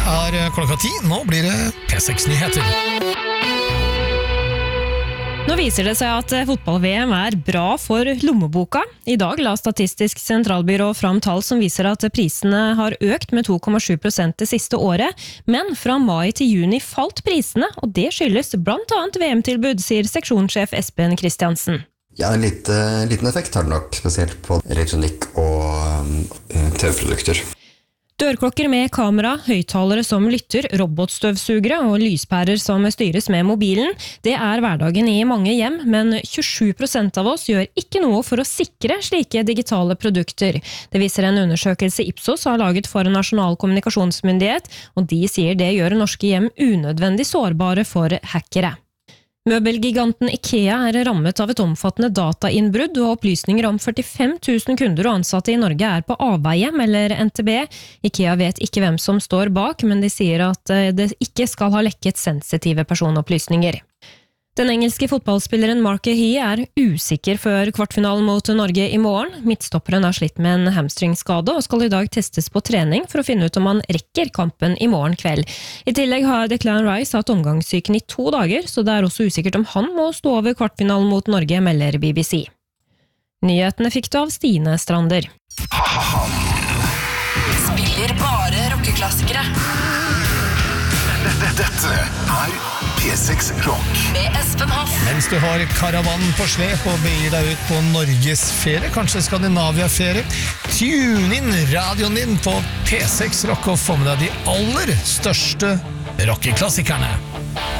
klokka 10. Nå blir det P6-nyheter. Nå viser det seg at fotball-VM bra for lommeboka. I dag la Statistisk sentralbyrå fram tall som viser at prisene har økt med 2,7% det siste året, men fra mai til juni falt prisene, og det skyldes blant annet VM-tilbud, sier seksjonssjef Espen Kristiansen. Ja, en liten effekt har det nok, spesielt på elektronikk og TV-produkter. Dørklokker med kamera, høyttalere som lytter, robotstøvsugere og lyspærer som styres med mobilen. Det hverdagen i mange hjem, men 27% av oss gjør ikke noe for å sikre slike digitale produkter. Det viser en undersøkelse Ipsos har laget for Nasjonal kommunikasjonsmyndighet, og de sier det gjør norske hjem unødvendig sårbare for hackere. Møbelgiganten IKEA rammet av et omfattende datainnbrudd, og opplysninger om 45 000 kunder og ansatte i Norge på avveie, melder NTB. IKEA vet ikke hvem som står bak, men de sier at det ikke skal ha lekket sensitive personopplysninger. Den engelske fotballspilleren Mark Hee usikker før kvartfinalen mot Norge i morgen. Midtstopperen har slitt med en hamstringskade og skal i dag testes på trening for å finne ut om han rekker kampen i morgen kveld. I tillegg har Declan Rice hatt omgangssyken i 2 dager, så det også usikkert om han må stå over kvartfinalen mot Norge, melder BBC. Nyhetene fikk du av Stine Strander. Spiller bare rockeklassikere. Dette P6 Rock med Espen Hoff. Mens du har karavanen på slep og begir deg ut på Norges ferie, kanskje Skandinavia-ferie, tune inn radioen din på P6 Rock og få med deg de aller største rockeklassikerne.